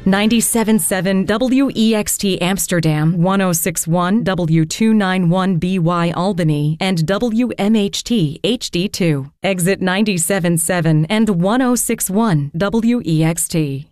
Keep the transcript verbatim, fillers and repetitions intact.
ninety-seven point seven W E X T Amsterdam, one oh six point one W two ninety-one B Y Albany, and W M H T H D two. Exit ninety-seven point seven and one oh six point one W E X T.